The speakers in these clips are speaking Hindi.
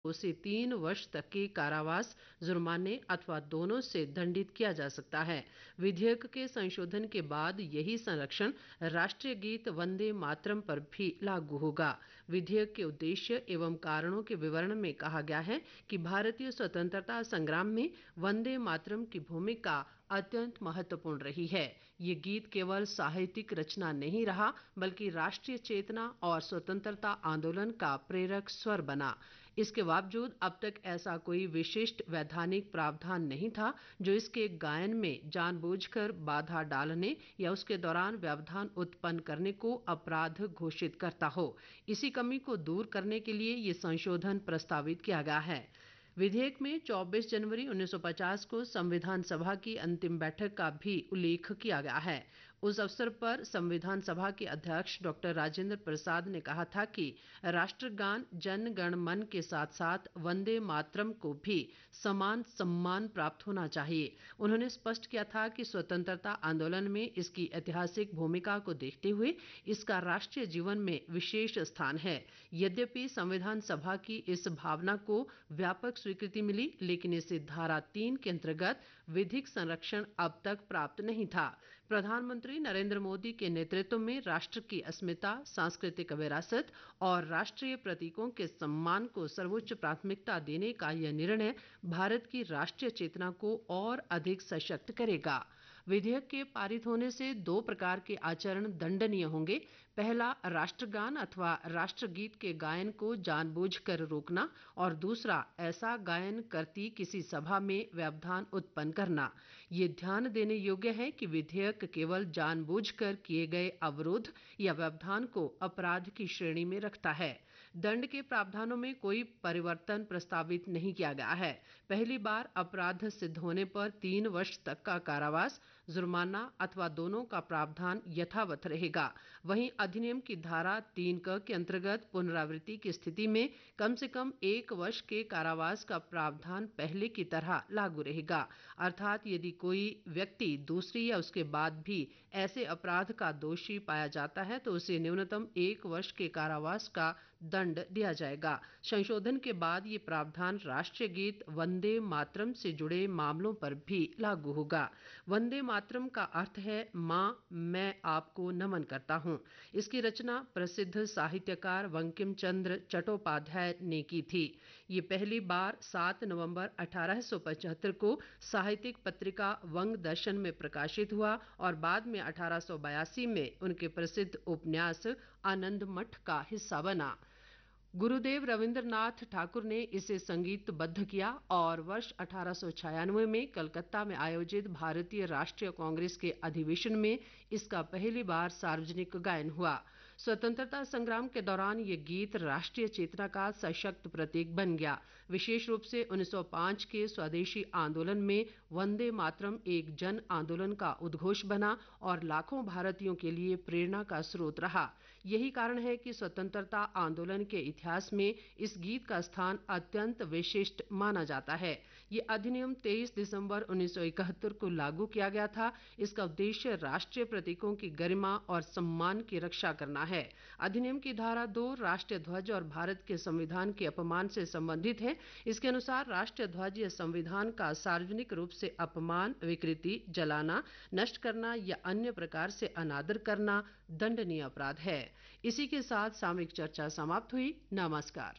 उसे 3 वर्ष तक के कारावास, जुर्माने अथवा दोनों से दंडित किया जा सकता है। विधेयक के संशोधन के बाद यही संरक्षण राष्ट्रीय गीत वंदे मातरम पर भी लागू होगा। विधेयक के उद्देश्य एवं कारणों के विवरण में कहा गया है कि भारतीय स्वतंत्रता संग्राम में वंदे मातरम की भूमिका अत्यंत महत्वपूर्ण रही है। ये गीत केवल साहित्यिक रचना नहीं रहा, बल्कि राष्ट्रीय चेतना और स्वतंत्रता आंदोलन का प्रेरक स्वर बना। इसके बावजूद अब तक ऐसा कोई विशिष्ट वैधानिक प्रावधान नहीं था जो इसके गायन में जानबूझकर बाधा डालने या उसके दौरान व्यवधान उत्पन्न करने को अपराध घोषित करता हो। इसी कमी को दूर करने के लिए ये संशोधन प्रस्तावित किया गया है। विधेयक में 24 जनवरी 1950 को संविधान सभा की अंतिम बैठक का भी उल्लेख किया गया है। उस अवसर पर संविधान सभा के अध्यक्ष डॉक्टर राजेंद्र प्रसाद ने कहा था कि राष्ट्रगान जन गण मन के साथ साथ वंदे मातरम को भी समान सम्मान प्राप्त होना चाहिए। उन्होंने स्पष्ट किया था कि स्वतंत्रता आंदोलन में इसकी ऐतिहासिक भूमिका को देखते हुए इसका राष्ट्रीय जीवन में विशेष स्थान है। यद्यपि संविधान सभा की इस भावना को व्यापक स्वीकृति मिली, लेकिन इसे धारा 3 के अंतर्गत विधिक संरक्षण अब तक प्राप्त नहीं था। प्रधानमंत्री नरेंद्र मोदी के नेतृत्व में राष्ट्र की अस्मिता, सांस्कृतिक विरासत और राष्ट्रीय प्रतीकों के सम्मान को सर्वोच्च प्राथमिकता देने का यह निर्णय भारत की राष्ट्रीय चेतना को और अधिक सशक्त करेगा। विधेयक के पारित होने से 2 प्रकार के आचरण दंडनीय होंगे। पहला, राष्ट्रगान अथवा राष्ट्रगीत के गायन को जानबूझकर रोकना, और दूसरा, ऐसा गायन करती किसी सभा में व्यवधान उत्पन्न करना। ये ध्यान देने योग्य है कि विधेयक केवल जानबूझकर किए गए अवरोध या व्यवधान को अपराध की श्रेणी में रखता है। दंड के प्रावधानों में कोई परिवर्तन प्रस्तावित नहीं किया गया है। पहली बार अपराध सिद्ध होने पर 3 वर्ष तक का कारावास, जुर्माना अथवा दोनों का प्रावधान यथावत रहेगा। वहीं अधिनियम की धारा 3 के अंतर्गत पुनरावृत्ति की स्थिति में कम से कम 1 वर्ष के कारावास का प्रावधान पहले की तरह लागू रहेगा। अर्थात यदि कोई व्यक्ति दूसरी या उसके बाद भी ऐसे अपराध का दोषी पाया जाता है तो उसे न्यूनतम 1 वर्ष के कारावास का दंड दिया जाएगा। संशोधन के बाद ये प्रावधान राष्ट्रीय गीत वंदे मातरम से जुड़े मामलों पर भी लागू होगा। वंदे मातरम का अर्थ है मां, मैं आपको नमन करता हूं। इसकी रचना प्रसिद्ध साहित्यकार बंकिम चंद्र चट्टोपाध्याय ने की थी। ये पहली बार 7 नवंबर 1875 को साहित्यिक पत्रिका वंग दर्शन में प्रकाशित हुआ और बाद में 1882 में उनके प्रसिद्ध उपन्यास आनंद मठ का हिस्सा बना। गुरुदेव रविंद्रनाथ ठाकुर ने इसे संगीतबद्ध किया और वर्ष 1896 में कलकत्ता में आयोजित भारतीय राष्ट्रीय कांग्रेस के अधिवेशन में इसका पहली बार सार्वजनिक गायन हुआ। स्वतंत्रता संग्राम के दौरान ये गीत राष्ट्रीय चेतना का सशक्त प्रतीक बन गया। विशेष रूप से 1905 के स्वदेशी आंदोलन में वंदे मातरम एक जन आंदोलन का उद्घोष बना और लाखों भारतीयों के लिए प्रेरणा का स्रोत रहा। यही कारण है कि स्वतंत्रता आंदोलन के इतिहास में इस गीत का स्थान अत्यंत विशिष्ट माना जाता है। ये अधिनियम 23 दिसंबर 1971 को लागू किया गया था। इसका उद्देश्य राष्ट्रीय प्रतीकों की गरिमा और सम्मान की रक्षा करना है। अधिनियम की धारा 2 राष्ट्रीय ध्वज और भारत के संविधान के अपमान से संबंधित है। इसके अनुसार राष्ट्रीय ध्वज या संविधान का सार्वजनिक रूप से अपमान, विकृति, जलाना, नष्ट करना या अन्य प्रकार से अनादर करना दंडनीय अपराध है। इसी के साथ सामयिक चर्चा समाप्त हुई। नमस्कार।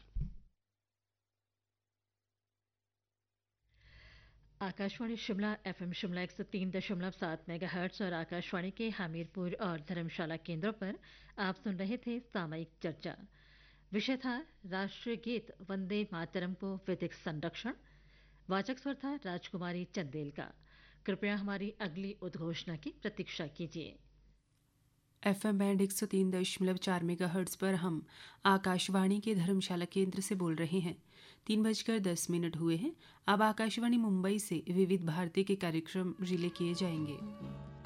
आकाशवाणी शिमला एफएम शिमला 103.7 मेगाहर्ट्ज और आकाशवाणी के हमीरपुर और धर्मशाला केंद्रों पर आप सुन रहे थे सामयिक चर्चा। विषय था राष्ट्रीय गीत वंदे मातरम को विधिक संरक्षण। वाचक स्वर था राजकुमारी चंदेल का। कृपया हमारी अगली उद्घोषणा की प्रतीक्षा कीजिए। एफएम बैंड 103.4 मेगाहर्ट्ज पर हम आकाशवाणी के धर्मशाला केंद्र से बोल रहे हैं। 3:10 हुए हैं। अब आकाशवाणी मुंबई से विविध भारती के कार्यक्रम रिले किए जाएंगे।